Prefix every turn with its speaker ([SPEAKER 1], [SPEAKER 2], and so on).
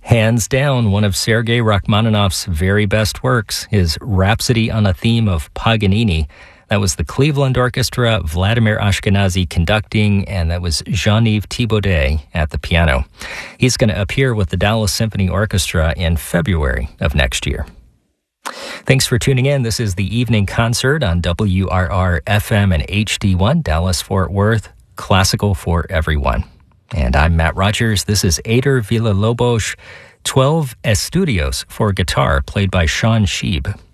[SPEAKER 1] Hands down, one of Sergei Rachmaninoff's very best works, his Rhapsody on a Theme of Paganini. That was the Cleveland Orchestra, Vladimir Ashkenazy conducting, and that was Jean-Yves Thibaudet at the piano. He's going to appear with the Dallas Symphony Orchestra in February of next year. Thanks for tuning in. This is the Evening Concert on WRR FM and HD1, Dallas-Fort Worth, classical for everyone. And I'm Matt Rogers. This is Eider Villa-Lobos, 12 Estudios for guitar, played by Sean Sheeb.